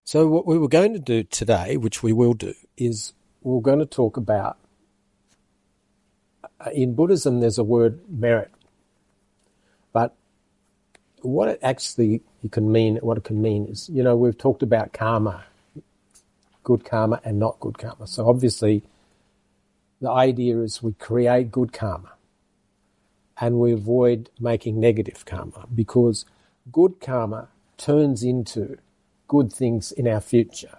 So what we were going to do today, which we will do, is we're going to talk about, in Buddhism there's a word merit, but what it actually can mean is, we've talked about karma, good karma and not good karma. So obviously the idea is we create good karma and we avoid making negative karma, because good karma turns into good things in our future.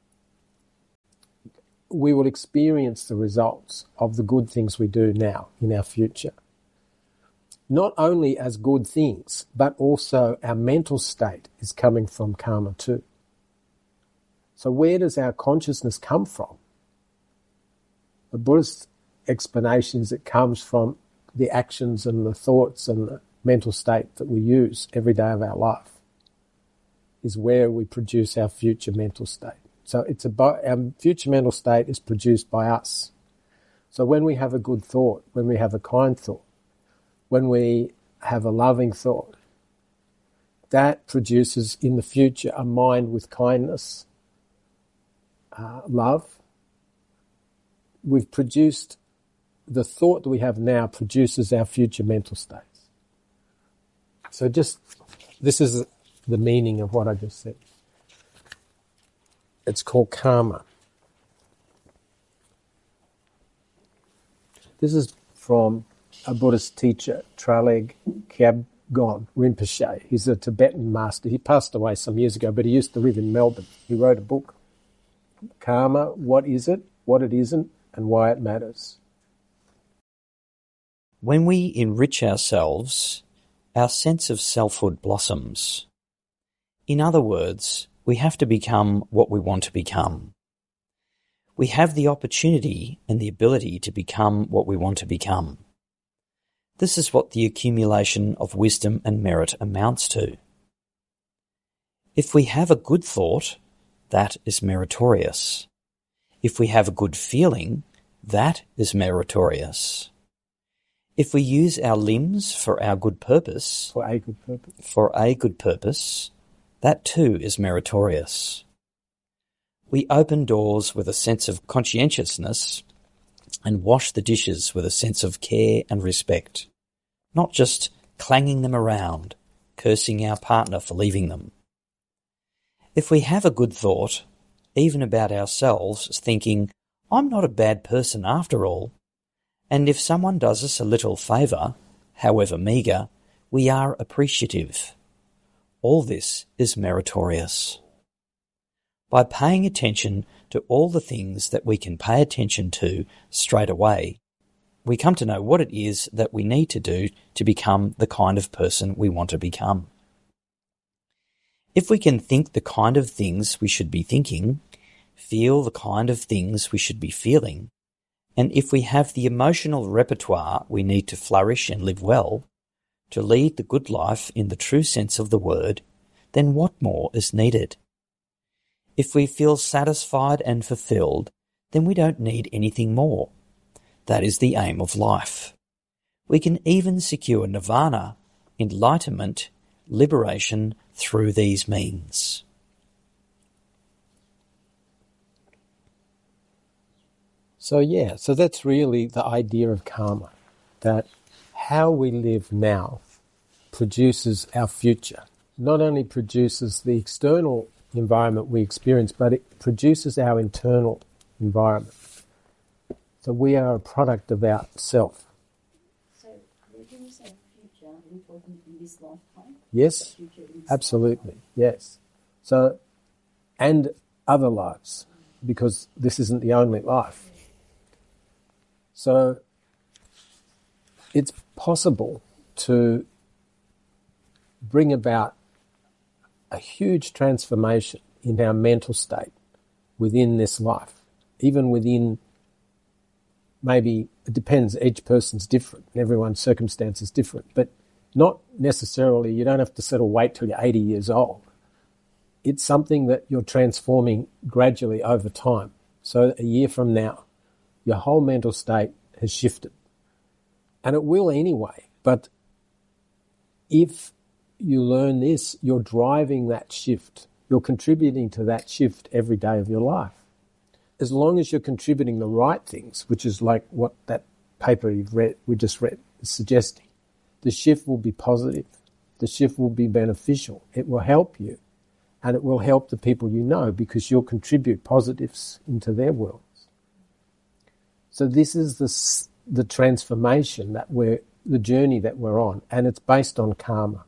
We will experience the results of the good things we do now in our future. Not only as good things, but also our mental state is coming from karma too. So where does our consciousness come from? The Buddhist explanation is it comes from the actions and the thoughts and the mental state that we use every day of our life, is where we produce our future mental state. So it's about our future mental state is produced by us. So when we have a good thought, when we have a kind thought, when we have a loving thought, that produces in the future a mind with kindness, love. We've produced, the thought that we have now produces our future mental states. So this is the meaning of what I just said. It's called karma. This is from a Buddhist teacher, Traleg Kyabgon Rinpoche. He's a Tibetan master. He passed away some years ago, but he used to live in Melbourne. He wrote a book, Karma, What Is It, What It Isn't, and Why It Matters. When we enrich ourselves, our sense of selfhood blossoms. In other words, we have to become what we want to become. We have the opportunity and the ability to become what we want to become. This is what the accumulation of wisdom and merit amounts to. If we have a good thought, that is meritorious. If we have a good feeling, that is meritorious. If we use our limbs for our good purpose, for a good purpose, that too is meritorious. We open doors with a sense of conscientiousness and wash the dishes with a sense of care and respect, not just clanging them around, cursing our partner for leaving them. If we have a good thought, even about ourselves, thinking, I'm not a bad person after all, and if someone does us a little favour, however meagre, we are appreciative. All this is meritorious. By paying attention to all the things that we can pay attention to straight away, we come to know what it is that we need to do to become the kind of person we want to become. If we can think the kind of things we should be thinking, feel the kind of things we should be feeling, and if we have the emotional repertoire we need to flourish and live well, to lead the good life in the true sense of the word, then what more is needed? If we feel satisfied and fulfilled, then we don't need anything more. That is the aim of life. We can even secure nirvana, enlightenment, liberation through these means. So that's really the idea of karma, that how we live now produces our future. Not only produces the external environment we experience, but it produces our internal environment. So we are a product of our self. So when you say future, are we talking in this lifetime? Yes, absolutely, yes. So, and other lives, because this isn't the only life. So it's possible to bring about a huge transformation in our mental state within this life, even within, maybe, it depends, each person's different, everyone's circumstance is different, but not necessarily, you don't have to sort of wait till you're 80 years old. It's something that you're transforming gradually over time. So a year from now, your whole mental state has shifted. And it will anyway, but if you learn this, you're driving that shift you're contributing to that shift every day of your life. As long as you're contributing the right things, which is like what that paper we just read is suggesting, the shift will be positive. The shift will be beneficial. It will help you, and it will help the people you know because you'll contribute positives into their worlds. So this is the transformation the journey that we're on, and it's based on karma.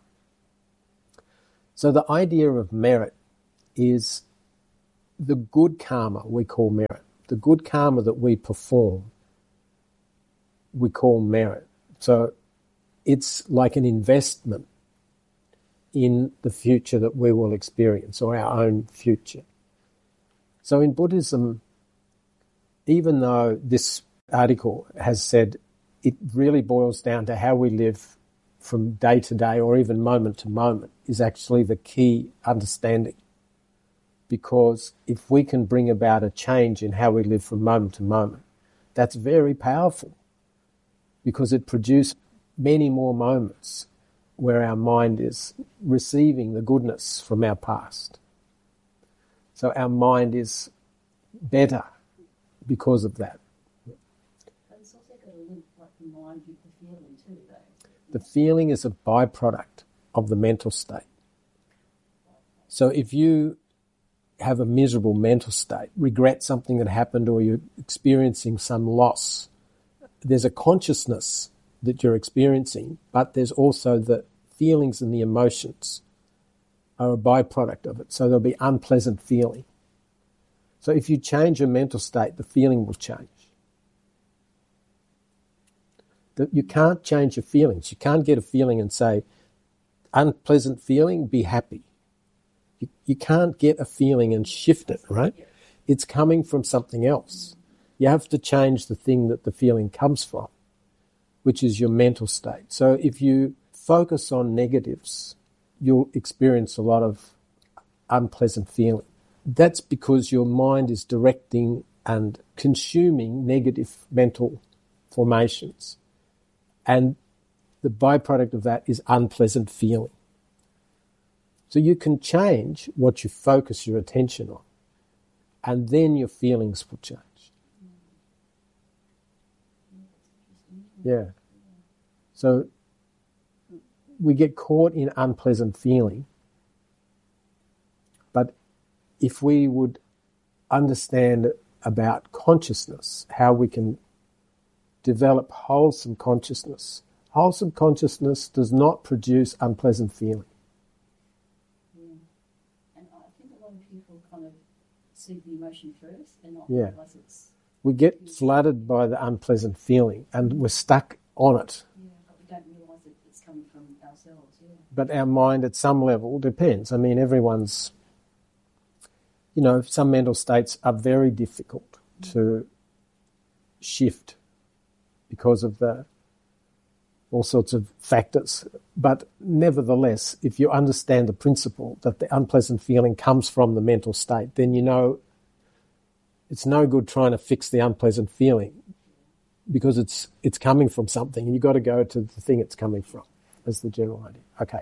So the idea of merit is the good karma we call merit. The good karma that we perform, we call merit. So it's like an investment in the future that we will experience, or our own future. So in Buddhism, even though this article has said it really boils down to how we live from day to day or even moment to moment is actually the key understanding. Because if we can bring about a change in how we live from moment to moment, that's very powerful because it produces many more moments where our mind is receiving the goodness from our past. So our mind is better because of that. But it's also got to link like the mind with the feeling too, though. The feeling is a byproduct of the mental state. So if you have a miserable mental state, regret something that happened, or you're experiencing some loss, there's a consciousness that you're experiencing, but there's also the feelings and the emotions are a byproduct of it. So there'll be unpleasant feeling. So if you change your mental state, the feeling will change. You can't change your feelings. You can't get a feeling and say, unpleasant feeling, be happy. You can't get a feeling and shift it, right? It's coming from something else. You have to change the thing that the feeling comes from, which is your mental state. So if you focus on negatives, you'll experience a lot of unpleasant feeling. That's because your mind is directing and consuming negative mental formations. And the byproduct of that is unpleasant feeling. So you can change what you focus your attention on, and then your feelings will change. Yeah. So we get caught in unpleasant feeling, but if we would understand about consciousness, how we can develop wholesome consciousness does not produce unpleasant feeling. And I think a lot of people kind of see the emotion first and not Yeah. realize it's... We get flooded by the unpleasant feeling and we're stuck on it. Yeah, but we don't realise that it's coming from ourselves, yeah. But our mind at some level depends. I mean, everyone's, some mental states are very difficult to shift because of all sorts of factors. But nevertheless, if you understand the principle that the unpleasant feeling comes from the mental state, then you know it's no good trying to fix the unpleasant feeling because it's coming from something, and you've got to go to the thing it's coming from. That's the general idea. Okay.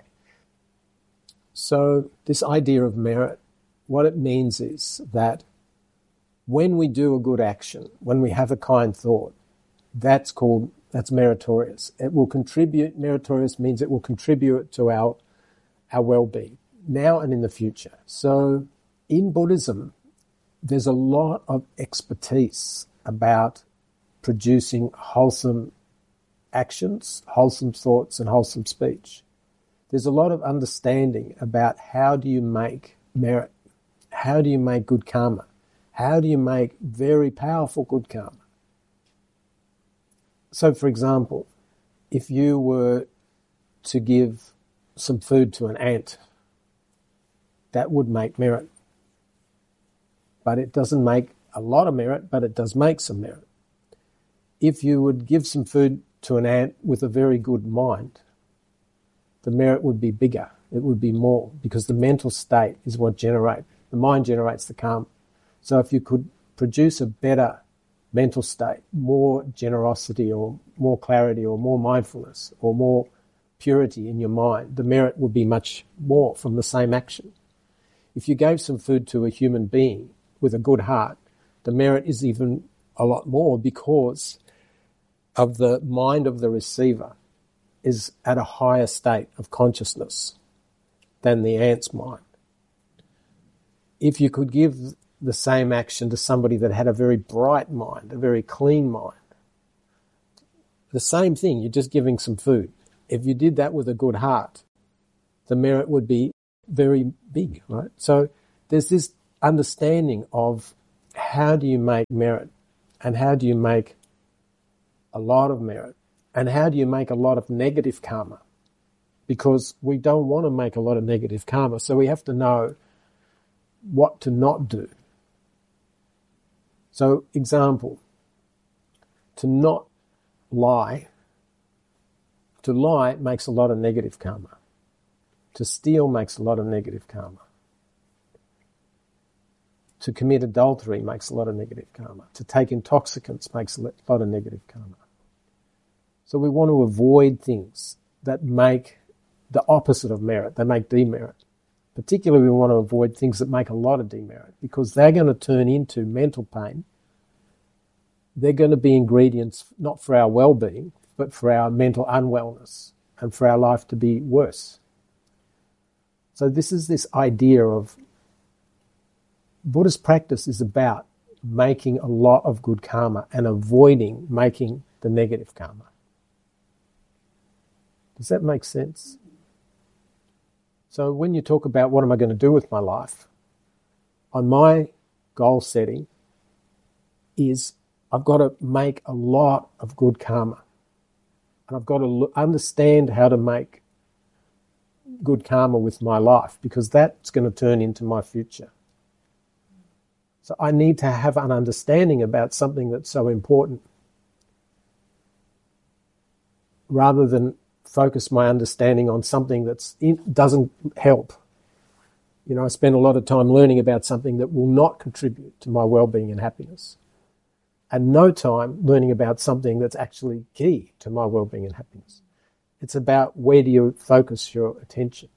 So this idea of merit, what it means is that when we do a good action, when we have a kind thought, that's meritorious. It will contribute. Meritorious means it will contribute to our well-being now and in the future. So in Buddhism, there's a lot of expertise about producing wholesome actions, wholesome thoughts, and wholesome speech. There's a lot of understanding about how do you make merit, how do you make good karma, how do you make very powerful good karma. So, for example, if you were to give some food to an ant, that would make merit. But it doesn't make a lot of merit, but it does make some merit. If you would give some food to an ant with a very good mind, the merit would be bigger. It would be more, because the mental state is what the mind generates the karma. So if you could produce a better mental state, more generosity or more clarity or more mindfulness or more purity in your mind, the merit would be much more from the same action. If you gave some food to a human being with a good heart, the merit is even a lot more because of the mind of the receiver is at a higher state of consciousness than the ant's mind. If you could give the same action to somebody that had a very bright mind, a very clean mind, the same thing, you're just giving some food. If you did that with a good heart, the merit would be very big, right? So there's this understanding of how do you make merit and how do you make a lot of merit and how do you make a lot of negative karma, because we don't want to make a lot of negative karma, so we have to know what to not do. So, example, to not lie. To lie makes a lot of negative karma. To steal makes a lot of negative karma. To commit adultery makes a lot of negative karma. To take intoxicants makes a lot of negative karma. So we want to avoid things that make the opposite of merit. They make demerit. Particularly we want to avoid things that make a lot of demerit because they're going to turn into mental pain. They're going to be ingredients not for our well-being, but for our mental unwellness and for our life to be worse. So this is this idea of Buddhist practice is about making a lot of good karma and avoiding making the negative karma. Does that make sense? So when you talk about what am I going to do with my life, on my goal setting is I've got to make a lot of good karma. And I've got to understand how to make good karma with my life because that's going to turn into my future. So I need to have an understanding about something that's so important rather than focus my understanding on something that doesn't help. You know, I spend a lot of time learning about something that will not contribute to my well-being and happiness, and no time learning about something that's actually key to my well-being and happiness. It's about where do you focus your attention.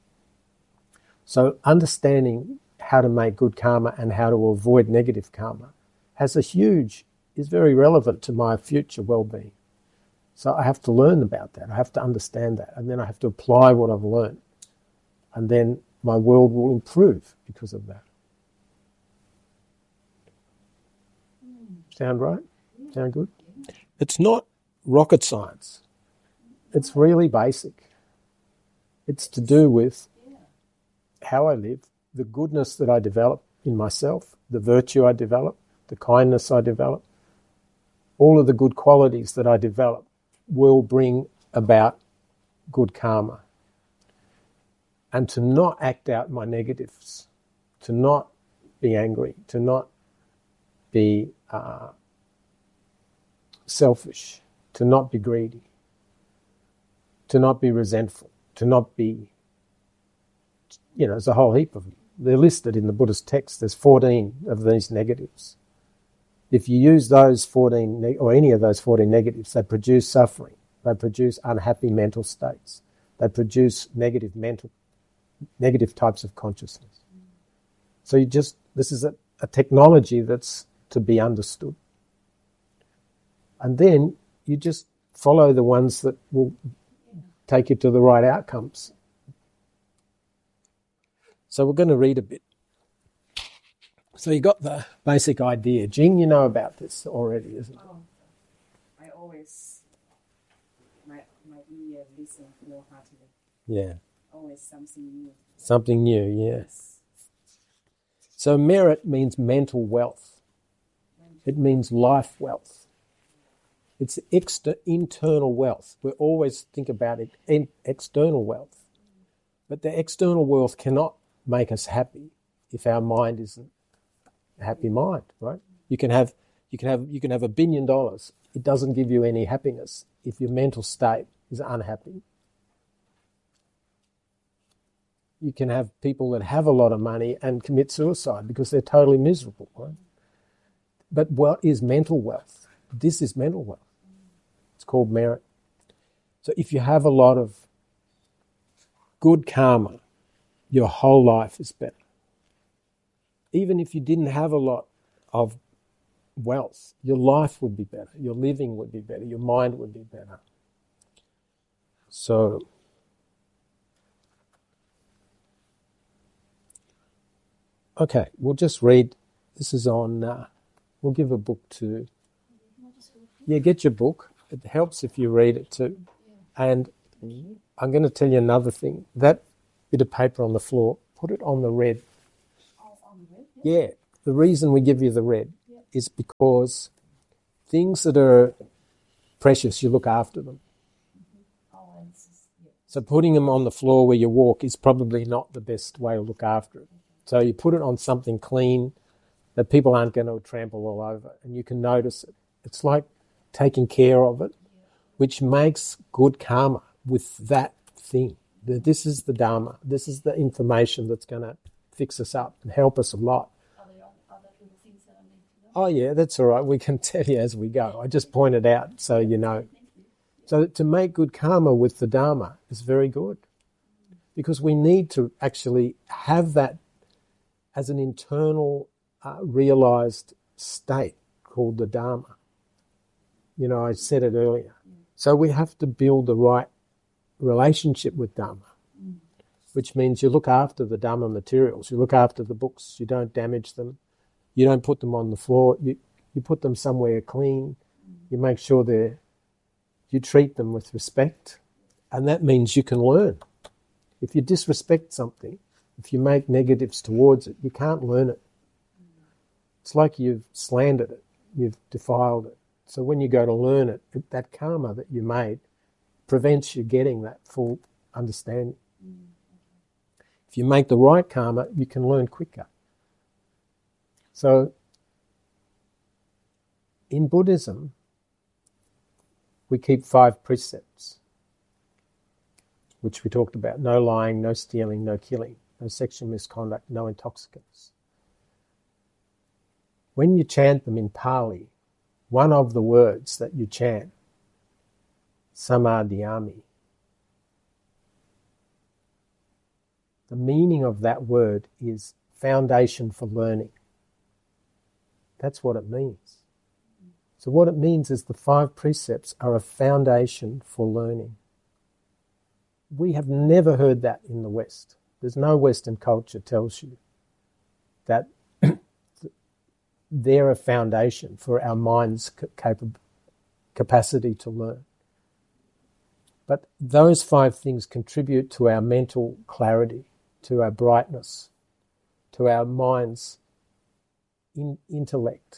So understanding how to make good karma and how to avoid negative karma is very relevant to my future well-being. So I have to learn about that. I have to understand that. And then I have to apply what I've learned. And then my world will improve because of that. Sound right? Sound good? It's not rocket science. It's really basic. It's to do with how I live, the goodness that I develop in myself, the virtue I develop, the kindness I develop, all of the good qualities that I develop will bring about good karma. And to not act out my negatives, to not be angry, to not be selfish, to not be greedy, to not be resentful, to not be, there's a whole heap of them. They're listed in the Buddhist text. There's 14 of these negatives. If you use those 14, or any of those 14 negatives, they produce suffering. They produce unhappy mental states. They produce negative types of consciousness. So this is a technology that's to be understood. And then you just follow the ones that will take you to the right outcomes. So we're going to read a bit. So you got the basic idea. Jing, you know about this already, isn't it? Oh, I always, my ear listen wholeheartedly. Yeah. Always something new. Something new, yes. So merit means mental wealth. It means life wealth. It's internal wealth. We always think about it in external wealth. But the external wealth cannot make us happy if our mind isn't a happy mind, right? You can have $1 billion. It doesn't give you any happiness if your mental state is unhappy. You can have people that have a lot of money and commit suicide because they're totally miserable, right? But what is mental wealth? This is mental wealth. It's called merit. So if you have a lot of good karma, your whole life is better. even if you didn't have a lot of wealth, your life would be better, your living would be better, your mind would be better. So, okay, we'll just read. This is on, we'll give a book to, yeah, get your book. It helps if you read it too. And I'm going to tell you another thing. That bit of paper on the floor, put it on the red. Oh, on the red? Yeah, the reason we give you the red is because things that are precious, you look after them. Oh, and this is, So putting them on the floor where you walk is probably not the best way to look after it. So you put it on something clean that people aren't going to trample all over, and you can notice it. It's like taking care of it, which makes good karma with that thing. This is the Dharma. This is the information that's going to fix us up and help us a lot. Are there other little things that I need to know? Oh, yeah, that's all right. We can tell you as we go. I just point it out so you know. So to make good karma with the Dharma is very good, because we need to actually have that as an internal realized state called the Dharma. You know, I said it earlier. So we have to build the right relationship with Dharma, which means you look after the Dharma materials, you look after the books, you don't damage them, you don't put them on the floor, you put them somewhere clean, you make sure you treat them with respect, and that means you can learn. If you disrespect something, if you make negatives towards it, you can't learn it. It's like you've slandered it, you've defiled it. So when you go to learn it, that karma that you made prevents you getting that full understanding. If you make the right karma, you can learn quicker. So in Buddhism, we keep 5 precepts, which we talked about. No lying, no stealing, no killing, no sexual misconduct, no intoxicants. When you chant them in Pali, one of the words that you chant, samadhyami, the meaning of that word is foundation for learning. That's what it means. So what it means is the 5 precepts are a foundation for learning. We have never heard that in the West. There's no Western culture tells you that they're a foundation for our mind's capacity to learn. But those 5 things contribute to our mental clarity, to our brightness, to our mind's intellect.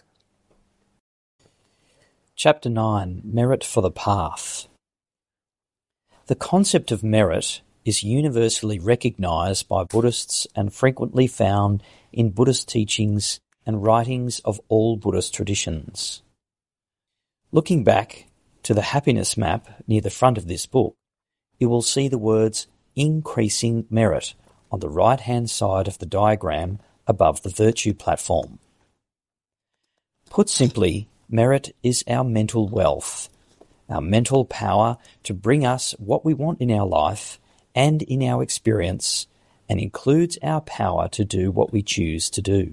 Chapter 9. Merit for the Path. The concept of merit is universally recognized by Buddhists and frequently found in Buddhist teachings and writings of all Buddhist traditions. Looking back to the happiness map near the front of this book, you will see the words increasing merit on the right-hand side of the diagram above the virtue platform. Put simply, merit is our mental wealth, our mental power to bring us what we want in our life and in our experience, and includes our power to do what we choose to do.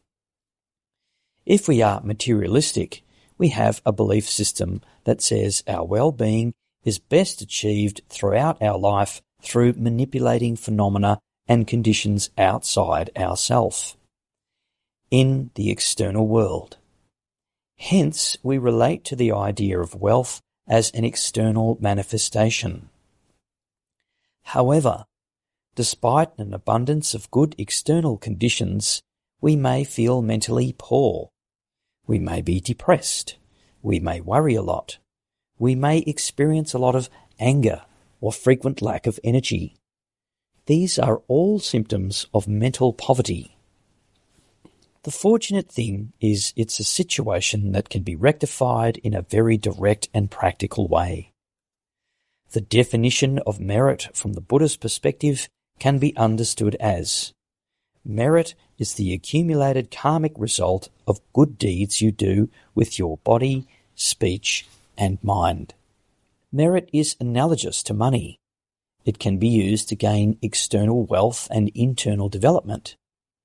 If we are materialistic, we have a belief system that says our well-being is best achieved throughout our life through manipulating phenomena and conditions outside ourself, in the external world. Hence, we relate to the idea of wealth as an external manifestation. However, despite an abundance of good external conditions, we may feel mentally poor. We may be depressed. We may worry a lot. We may experience a lot of anger or frequent lack of energy. These are all symptoms of mental poverty. The fortunate thing is it's a situation that can be rectified in a very direct and practical way. The definition of merit from the Buddhist perspective can be understood as: merit is the accumulated karmic result of good deeds you do with your body, speech, and mind. Merit is analogous to money. It can be used to gain external wealth and internal development.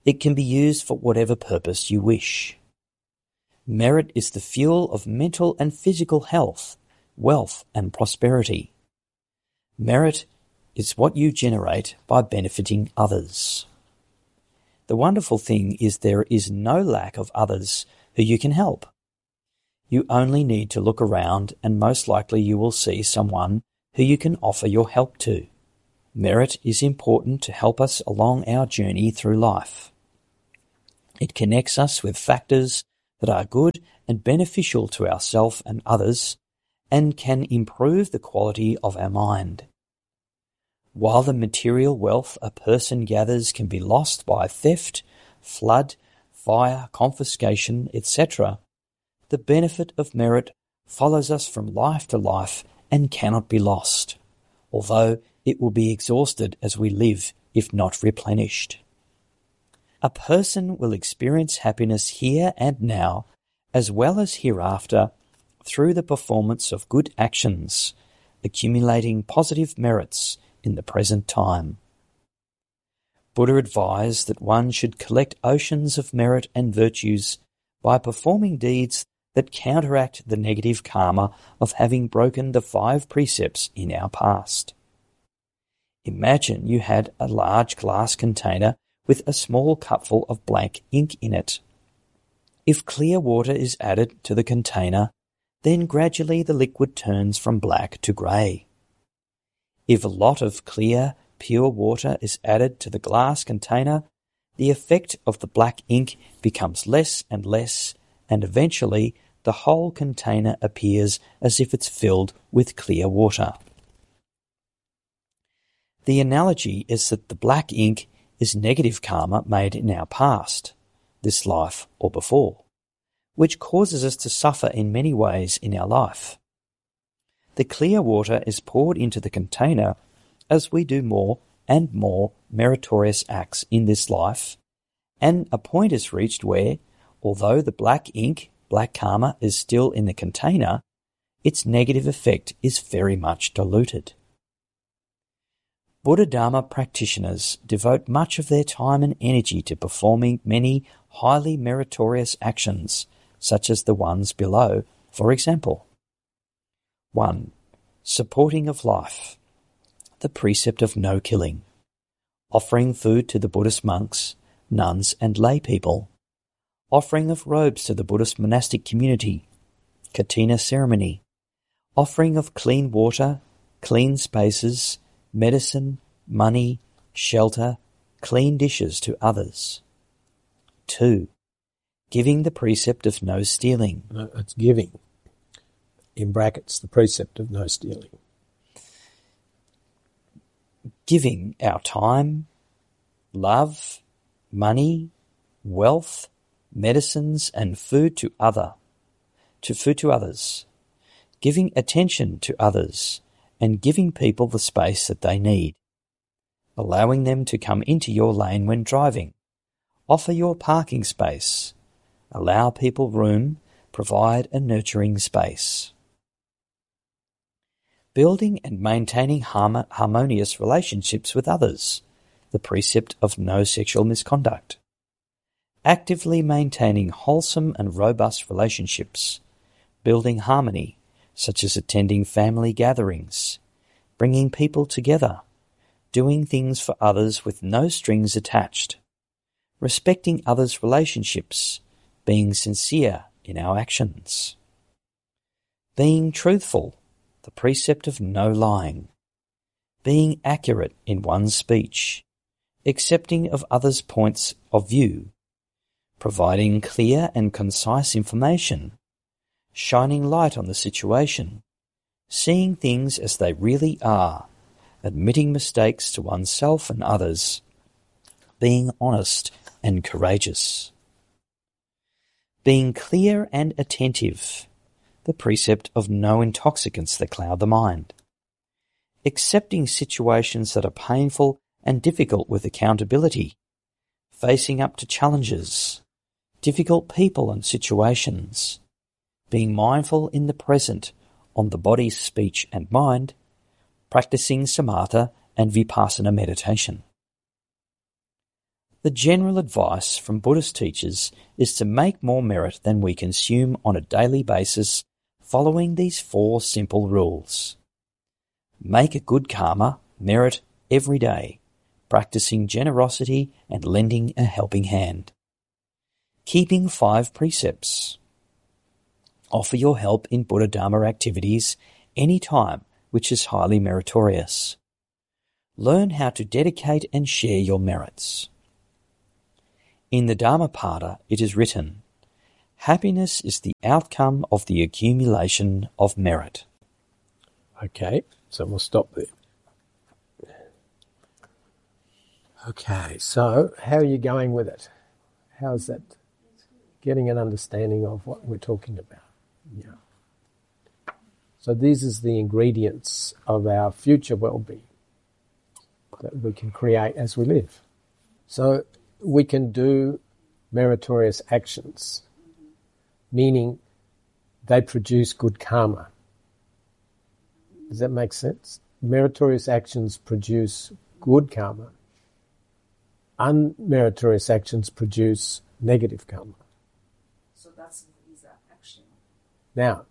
It can be used for whatever purpose you wish. Merit is the fuel of mental and physical health, wealth and prosperity. Merit is what you generate by benefiting others. The wonderful thing is there is no lack of others who you can help. You only need to look around and most likely you will see someone who you can offer your help to. Merit is important to help us along our journey through life. It connects us with factors that are good and beneficial to ourselves and others and can improve the quality of our mind. While the material wealth a person gathers can be lost by theft, flood, fire, confiscation, etc., the benefit of merit follows us from life to life and cannot be lost, although it will be exhausted as we live if not replenished. A person will experience happiness here and now, as well as hereafter, through the performance of good actions, accumulating positive merits in the present time. Buddha advised that one should collect oceans of merit and virtues by performing deeds that counteract the negative karma of having broken the 5 precepts in our past. Imagine you had a large glass container with a small cupful of black ink in it. If clear water is added to the container, then gradually the liquid turns from black to grey. If a lot of clear, pure water is added to the glass container, the effect of the black ink becomes less and less, and eventually the whole container appears as if it's filled with clear water. The analogy is that the black ink is negative karma made in our past, this life or before, which causes us to suffer in many ways in our life. The clear water is poured into the container as we do more and more meritorious acts in this life, and a point is reached where, although the black ink, black karma, is still in the container, its negative effect is very much diluted. Buddha Dharma practitioners devote much of their time and energy to performing many highly meritorious actions, such as the ones below, for example. 1. Supporting of life. The precept of no killing. Offering food to the Buddhist monks, nuns and lay people. Offering of robes to the Buddhist monastic community. Katina ceremony. Offering of clean water, clean spaces, medicine, money, shelter, clean dishes to others. 2. Giving the precept of no stealing. No, it's giving. In brackets, the precept of no stealing. Giving our time, love, money, wealth, medicines, and food to others. Giving attention to others, and giving people the space that they need. Allowing them to come into your lane when driving. Offer your parking space. Allow people room. Provide a nurturing space. Building and maintaining harmonious relationships with others. The precept of no sexual misconduct. Actively maintaining wholesome and robust relationships. Building harmony, such as attending family gatherings, bringing people together, doing things for others with no strings attached, respecting others' relationships, being sincere in our actions. Being truthful, the precept of no lying. Being accurate in one's speech, accepting of others' points of view, providing clear and concise information, shining light on the situation, seeing things as they really are, admitting mistakes to oneself and others, being honest and courageous. Being clear and attentive, the precept of no intoxicants that cloud the mind. Accepting situations that are painful and difficult with accountability, facing up to challenges, difficult people and situations, being mindful in the present on the body, speech and mind, practicing samatha and vipassana meditation. The general advice from Buddhist teachers is to make more merit than we consume on a daily basis, following these 4 simple rules. Make a good karma, merit every day, practicing generosity and lending a helping hand. Keeping 5 precepts. Offer your help in Buddha Dharma activities any time, which is highly meritorious. Learn how to dedicate and share your merits. In the Dhammapada it is written, happiness is the outcome of the accumulation of merit. Okay, so we'll stop there. Okay, so how are you going with it? How's that? Getting an understanding of what we're talking about. Yeah. So these are the ingredients of our future well-being that we can create as we live. So we can do meritorious actions, meaning they produce good karma. Does that make sense? Meritorious actions produce good karma. Unmeritorious actions produce negative karma. So that's is action. Now,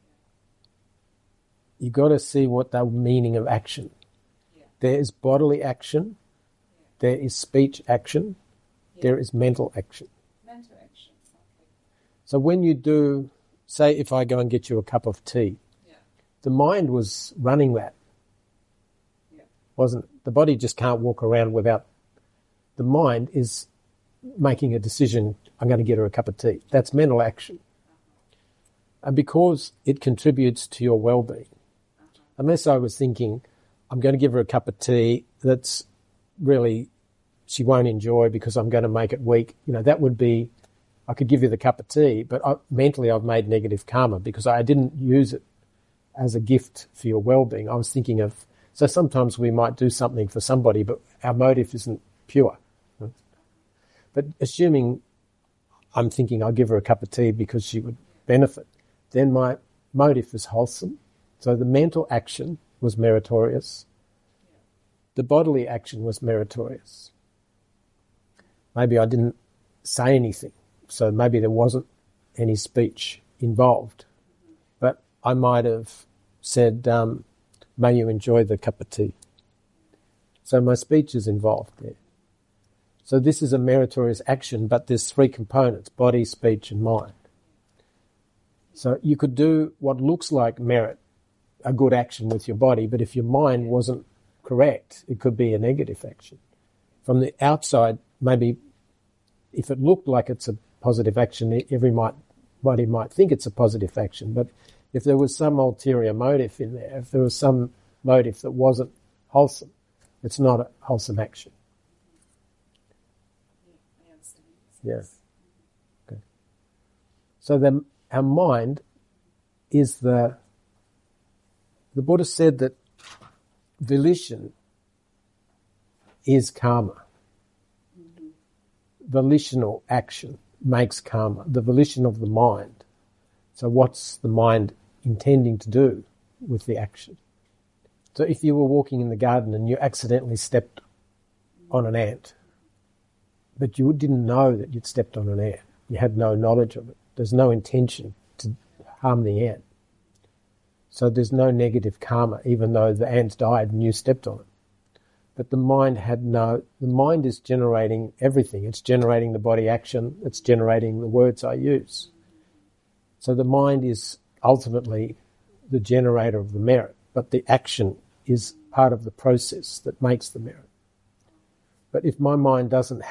you've got to see what the meaning of action. Yeah. There is bodily action, there is speech action, there is mental action. Mental action. Okay. So when you do, say if I go and get you a cup of tea, the mind was running that, wasn't it? The body just can't walk around without. The mind is making a decision, I'm going to get her a cup of tea. That's mental action. And because it contributes to your well-being, unless I was thinking, I'm going to give her a cup of tea that's really she won't enjoy because I'm going to make it weak, that would be, I could give you the cup of tea, but mentally I've made negative karma because I didn't use it as a gift for your well-being. I was thinking of, so sometimes we might do something for somebody, but our motive isn't pure. But assuming I'm thinking I'll give her a cup of tea because she would benefit, then my motive is wholesome. So the mental action was meritorious. The bodily action was meritorious. Maybe I didn't say anything, so maybe there wasn't any speech involved. But I might have said, may you enjoy the cup of tea. So my speech is involved there. So this is a meritorious action, but there's 3 components, body, speech and mind. So you could do what looks like merit, a good action with your body, but if your mind wasn't correct, it could be a negative action. From the outside, maybe if it looked like it's a positive action, everybody might think it's a positive action, but if there was some ulterior motive in there, if there was some motive that wasn't wholesome, it's not a wholesome action. Yeah. Okay. So then our mind is the Buddha said that volition is karma. Mm-hmm. Volitional action makes karma, the volition of the mind. So what's the mind intending to do with the action? So if you were walking in the garden and you accidentally stepped on an ant, but you didn't know that you'd stepped on an ant. You had no knowledge of it. There's no intention to harm the ant. So there's no negative karma, even though the ant died and you stepped on it. But the mind is generating everything. It's generating the body action. It's generating the words I use. So the mind is ultimately the generator of the merit, but the action is part of the process that makes the merit. But if my mind doesn't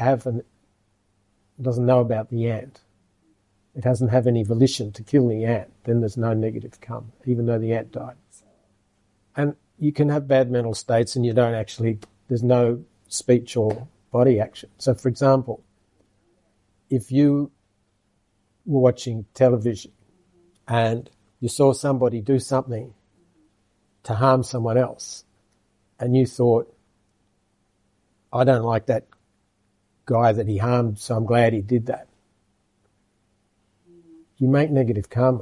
know about the ant, it doesn't have any volition to kill the ant, then there's no negative karma, even though the ant died. And you can have bad mental states and there's no speech or body action. So for example, if you were watching television and you saw somebody do something to harm someone else and you thought, I don't like that guy that he harmed, so I'm glad he did that. You make negative karma.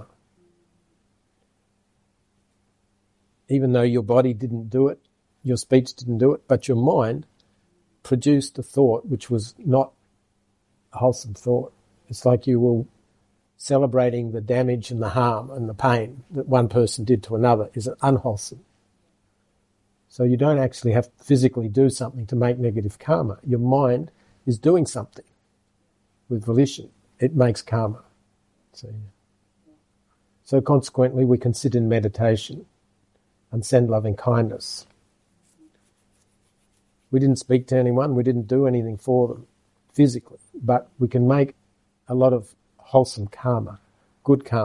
Even though your body didn't do it, your speech didn't do it, but your mind produced a thought which was not a wholesome thought. It's like you were celebrating the damage and the harm and the pain that one person did to another is unwholesome. So you don't actually have to physically do something to make negative karma. Your mind is doing something with volition. It makes karma. So consequently, we can sit in meditation and send loving kindness. We didn't speak to anyone, we didn't do anything for them physically, but we can make a lot of wholesome karma, good karma.